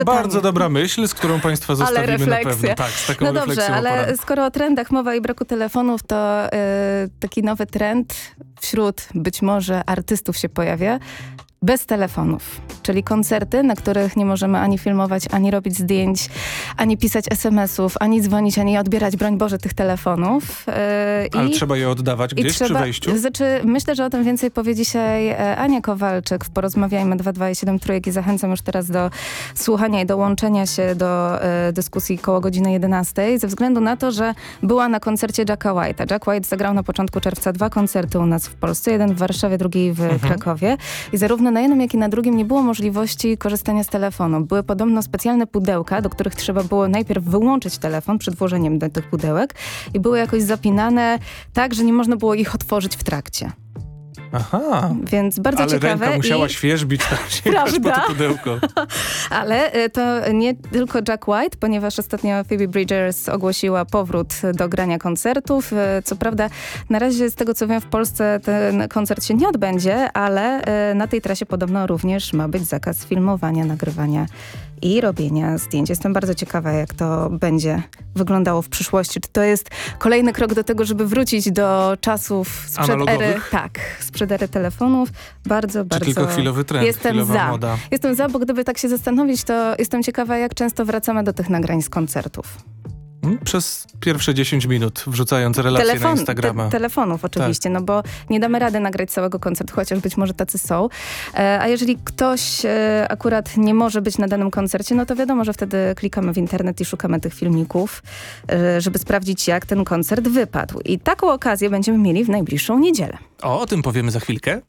Bardzo dobra myśl, z którą państwa zostawimy na pewno. Tak, z taką No dobrze, refleksją ale poranną. skoro o trendach mowa i braku telefonów, to taki nowy trend wśród być może artystów się pojawia. Bez telefonów, czyli koncerty, na których nie możemy ani filmować, ani robić zdjęć, ani pisać SMS-ów, ani dzwonić, ani odbierać, broń Boże, tych telefonów. Ale trzeba je oddawać gdzieś przy wejściu? Znaczy, myślę, że o tym więcej powie dzisiaj Ania Kowalczyk w Porozmawiajmy 227 Trójek i zachęcam już teraz do słuchania i dołączenia się do dyskusji koło godziny 11, ze względu na to, że była na koncercie Jacka White'a. Jack White zagrał na początku czerwca 2 koncerty u nas w Polsce, jeden w Warszawie, drugi w Krakowie i zarówno na jednym, jak i na drugim nie było możliwości korzystania z telefonu. Były podobno specjalne pudełka, do których trzeba było najpierw wyłączyć telefon przed włożeniem do tych pudełek i były jakoś zapinane tak, że nie można było ich otworzyć w trakcie. Aha. Więc bardzo ale ciekawe. ręka musiała świeżbić, tam sięgasz po to pudełko. Ale to nie tylko Jack White, ponieważ ostatnio Phoebe Bridgers ogłosiła powrót do grania koncertów. Co prawda na razie z tego co wiem w Polsce ten koncert się nie odbędzie, ale na tej trasie podobno również ma być zakaz filmowania, nagrywania i robienia zdjęć. Jestem bardzo ciekawa, jak to będzie wyglądało w przyszłości. Czy to jest kolejny krok do tego, żeby wrócić do czasów sprzed ery, sprzed ery telefonów. Bardzo tylko chwilowy trend, chwilowa moda. Jestem za, bo gdyby tak się zastanowić, to jestem ciekawa, jak często wracamy do tych nagrań z koncertów. Przez pierwsze 10 minut, wrzucając relacje na Instagrama. Telefonów oczywiście, no bo nie damy rady nagrać całego koncertu, chociaż być może tacy są. A jeżeli ktoś akurat nie może być na danym koncercie, no to wiadomo, że wtedy klikamy w internet i szukamy tych filmików, żeby sprawdzić, jak ten koncert wypadł. I taką okazję będziemy mieli w najbliższą niedzielę. O tym powiemy za chwilkę.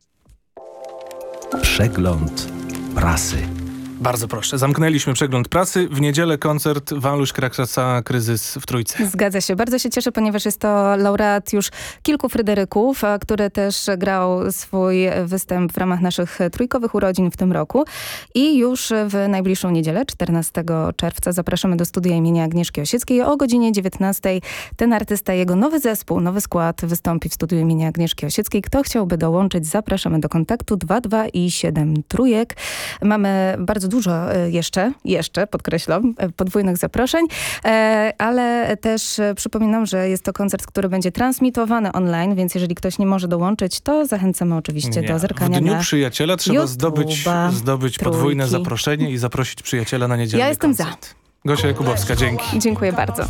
Przegląd prasy. Bardzo proszę. Zamknęliśmy przegląd prasy. W niedzielę koncert Waluś Krakasa Kryzys w Trójce. Zgadza się. Bardzo się cieszę, ponieważ jest to laureat już kilku Fryderyków, który też grał swój występ w ramach naszych trójkowych urodzin w tym roku. I już w najbliższą niedzielę, 14 czerwca, zapraszamy do studia imienia Agnieszki Osieckiej. O godzinie 19 ten artysta, jego nowy zespół, nowy skład wystąpi w studiu imienia Agnieszki Osieckiej. Kto chciałby dołączyć, zapraszamy do kontaktu 22 i 7 trójek. Mamy bardzo dużo jeszcze, podkreślam, podwójnych zaproszeń, ale też przypominam, że jest to koncert, który będzie transmitowany online, więc jeżeli ktoś nie może dołączyć, to zachęcamy oczywiście do zerkania w dniu na przyjaciela trzeba zdobyć podwójne zaproszenie i zaprosić przyjaciela na niedzielny Ja jestem koncert. za. Gosia Jakubowska, dzięki. Dziękuję bardzo.